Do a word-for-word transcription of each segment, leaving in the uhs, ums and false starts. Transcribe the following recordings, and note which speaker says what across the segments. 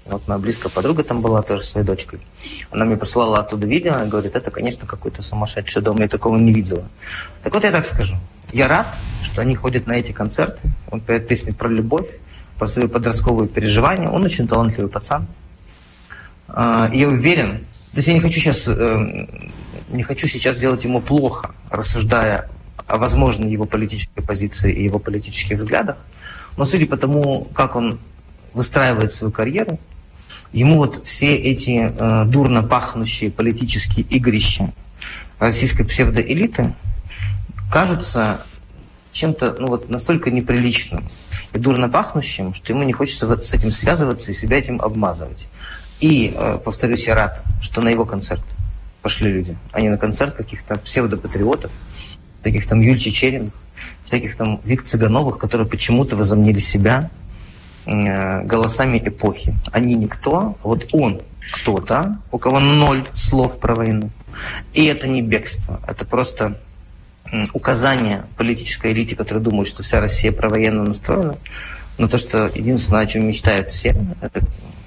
Speaker 1: Вот моя близкая подруга там была тоже со своей дочкой. Она мне прислала оттуда видео и говорит, это, конечно, какой-то сумасшедший дом, я такого не видела. Так вот я так скажу. Я рад, что они ходят на эти концерты. Он поет песни про любовь, про свои подростковые переживания. Он очень талантливый пацан. И я уверен, то есть я не хочу сейчас, не хочу сейчас делать ему плохо, рассуждая о возможной его политической позиции и его политических взглядах. Но судя по тому, как он выстраивает свою карьеру, ему вот все эти э, дурно пахнущие политические игрища российской псевдоэлиты кажутся чем-то ну, вот, настолько неприличным и дурно пахнущим, что ему не хочется вот с этим связываться и себя этим обмазывать. И, э, повторюсь, я рад, что на его концерт пошли люди, а не на концерт каких-то псевдопатриотов, таких там Юль Чечериных, таких там Вик Цыгановых, которые почему-то возомнили себя э, голосами эпохи. Они никто, а вот он кто-то, у кого ноль слов про войну. И это не бегство, это просто э, указание политической элите, которая думает, что вся Россия провоенно настроена, но то, что единственное, о чем мечтают все, это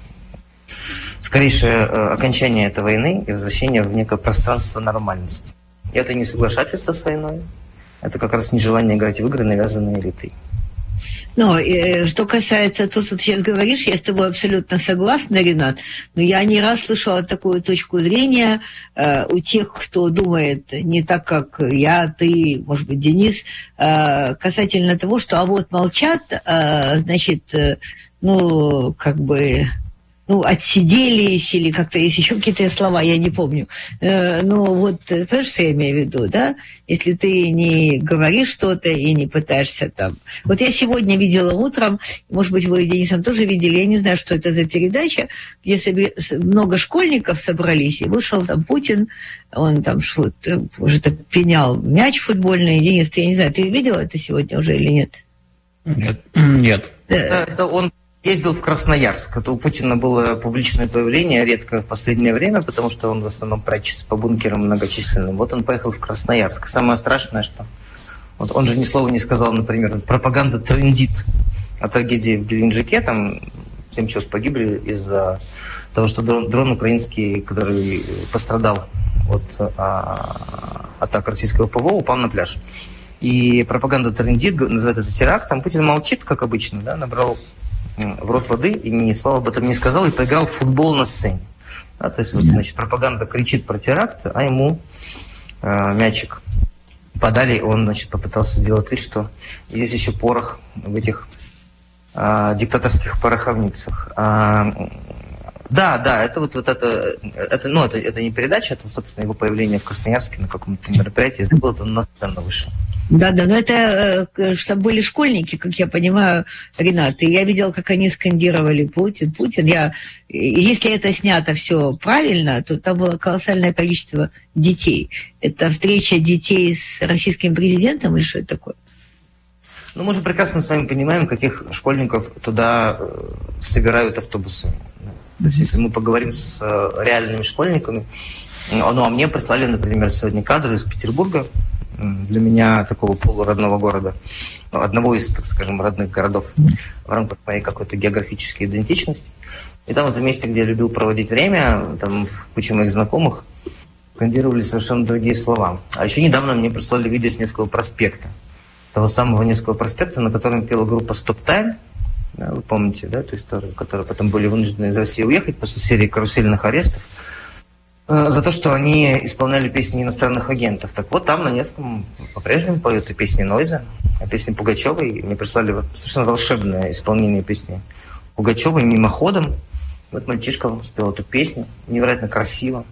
Speaker 1: скорейшее э, окончание этой войны и возвращение в некое пространство нормальности. И это не соглашательство с войной, это как раз нежелание играть в игры, навязанные элитой.
Speaker 2: Ну, э, что касается того, что ты сейчас говоришь, я с тобой абсолютно согласна, Ренат, но я не раз слышала такую точку зрения э, у тех, кто думает не так, как я, ты, может быть, Денис, э, касательно того, что а вот молчат, э, значит, э, ну, как бы... ну, отсиделись, или как-то есть еще какие-то слова, я не помню. Э, ну, вот, понимаешь, что я имею в виду, да? Если ты не говоришь что-то и не пытаешься там... Вот я сегодня видела утром, может быть, вы с Денисом тоже видели, я не знаю, что это за передача, где себе много школьников собрались, и вышел там Путин, он там что-то пенял мяч футбольный. Денис, ты, я не знаю, ты видел это сегодня уже или нет?
Speaker 3: Нет. Нет.
Speaker 1: Это, это он... ездил в Красноярск. Это у Путина было публичное появление, редко в последнее время, потому что он в основном прячется по бункерам многочисленным. Вот он поехал в Красноярск. Самое страшное, что вот он же ни слова не сказал, например, пропаганда трындит о трагедии в Геленджике, там семь человек погибли из-за того, что дрон, дрон украинский, который пострадал от а, атак российского ПВО, упал на пляж. И пропаганда трындит, называет это терактом. Путин молчит, как обычно, да, набрал в рот воды и ни слова об этом не сказал, и поиграл в футбол на сцене. Да, то есть, вот, значит, пропаганда кричит про теракт, а ему э, мячик подали, и он, значит, попытался сделать вид, что есть еще порох в этих э, диктаторских пороховницах. А, да, да, это вот, вот это, это, ну, это, это не передача, это, собственно, его появление в Красноярске на каком-то мероприятии. Я забыл, это он на сцену вышел.
Speaker 2: Да-да, но это что были школьники, как я понимаю, Ренат. И я видела, как они скандировали «Путин, Путин». Я, если это снято все правильно, то там было колоссальное количество детей. Это встреча детей с российским президентом или что это такое?
Speaker 1: Ну, мы же прекрасно с вами понимаем, каких школьников туда собирают автобусы. То есть, если мы поговорим с реальными школьниками, ну, а мне прислали, например, сегодня кадры из Петербурга, для меня такого полуродного города, одного из, так скажем, родных городов в рамках моей какой-то географической идентичности. И там вот в месте, где я любил проводить время, там куча моих знакомых скандировали совершенно другие слова. А еще недавно мне прислали видео с Невского проспекта. Того самого Невского проспекта, на котором пела группа «Стоп Тайм». Да, вы помните, да, эту историю, которые потом были вынуждены из России уехать после серии карусельных арестов за то, что они исполняли песни иностранных агентов. Так вот, там на Невском по-прежнему поют и песни Нойза, и песни Пугачевой. Мне прислали совершенно волшебное исполнение песни Пугачевой мимоходом. Вот мальчишка спел эту песню, невероятно красиво.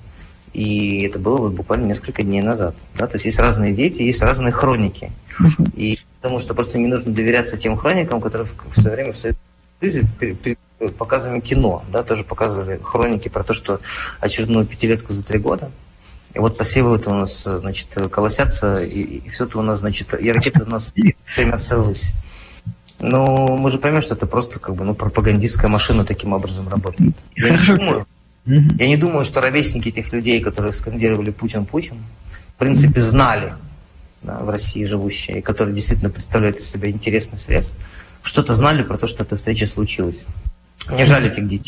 Speaker 1: И это было вот буквально несколько дней назад. Да? То есть есть разные дети, есть разные хроники. И потому что просто не нужно доверяться тем хроникам, которые в свое время в Советском Союзе показывали кино, да, тоже показывали хроники про то, что очередную пятилетку за три года. И вот посевы это у нас, значит, колосятся, и, и все это у нас, значит, и ракеты у нас стремятся ввысь. Но мы же поймем, что это просто как бы, ну, пропагандистская машина таким образом работает. Я не думаю, я не думаю, что ровесники этих людей, которые скандировали «Путин, Путин», в принципе, знали, да, в России живущие, и которые действительно представляют из себя интересный срез, что-то знали про то, что эта встреча случилась. Мне жаль этих детей.